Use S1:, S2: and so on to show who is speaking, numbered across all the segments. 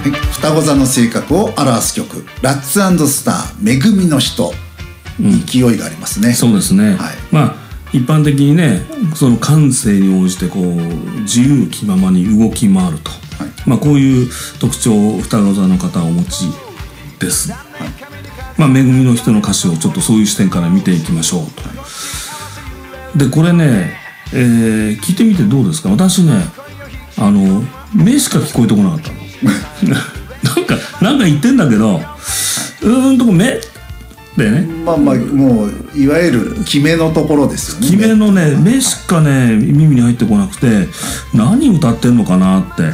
S1: はい、双子座の性格を表す曲、ラッツ&スター、恵みの人、勢いがありますね。
S2: そうですね、
S1: はい、
S2: まあ一般的にね、その感性に応じてこう自由気ままに動き回ると、はい、まあこういう特徴を双子座の方はお持ちです、はい、まあ恵みの人の歌詞をちょっとそういう視点から見ていきましょうと、はい、でこれね、聞いてみてどうですか。私ね、目しか聞こえてこなかったのなんか言ってんだけど、目でね、
S1: まあまあもういわゆる決めのところですよね。
S2: 決めのね、目しかね耳に入ってこなくて、はい、何歌ってんのかなってはい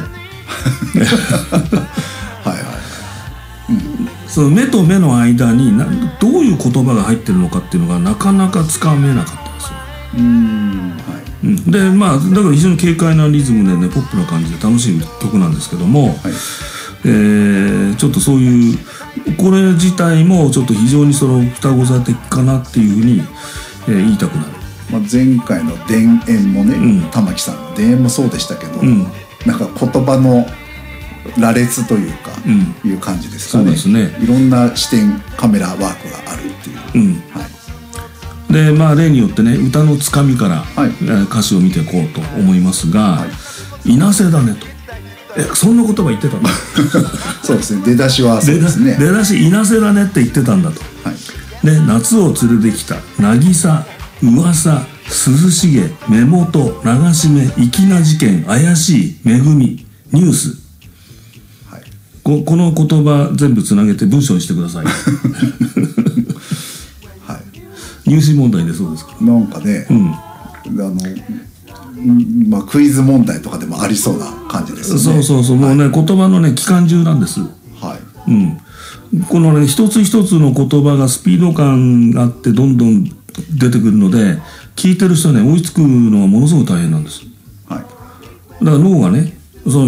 S2: はい、その目と目の間にどういう言葉が入ってるのかっていうのがなかなかつかめなかったんですよ。はい、でまあだから非常に軽快なリズムでね、ポップな感じで楽しい曲なんですけども、はい、ちょっとそういうこれ自体もちょっと非常にその双子座的かなっていうふうに、言いたくなる。
S1: まあ、前回の田園もね、玉木さんの田園もそうでしたけど、なんか言葉の羅列というか、いう感じですかね。そうですね。いろんな視点、カメラワークがあるっていう。はい、
S2: でまあ例によってね、歌のつかみから、はい、歌詞を見ていこうと思いますが、はい、いなせだねと。そんな言葉言ってたんだ
S1: そうですね、出だしはそうですね。
S2: 出だしいなせだねって言ってたんだと、はい、で夏を連れてきた渚、噂、涼しげ、目元、流し目、粋な事件、怪しい、恵み、ニュース、はい、この言葉全部つなげて文章にしてくださいはい、入試問題でそうですか。
S1: なんかね、まあ、クイズ問題とかでもありそうな感じですね。
S2: そう、もうね、言葉のね、機関銃なんです。はい。このね、一つ一つの言葉がスピード感があってどんどん出てくるので、聞いてる人はね、追いつくのはものすごく大変なんです。はい。だから脳がね、